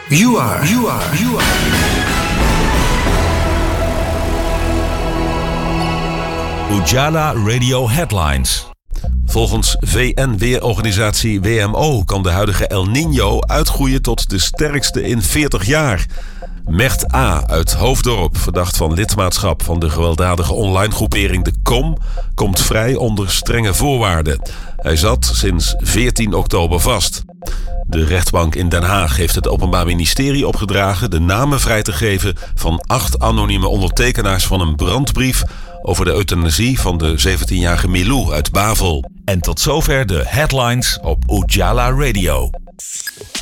You are. Ujala Radio Headlines. Volgens VN-weerorganisatie WMO kan de huidige El Niño uitgroeien tot de sterkste in 40 jaar. Mert A. uit Hoofddorp, verdacht van lidmaatschap van de gewelddadige online groepering De Kom, komt vrij onder strenge voorwaarden. Hij zat sinds 14 oktober vast. De rechtbank in Den Haag heeft het Openbaar Ministerie opgedragen de namen vrij te geven van 8 anonieme ondertekenaars van een brandbrief over de euthanasie van de 17-jarige Milou uit Bavel. En tot zover de headlines op Ujala Radio.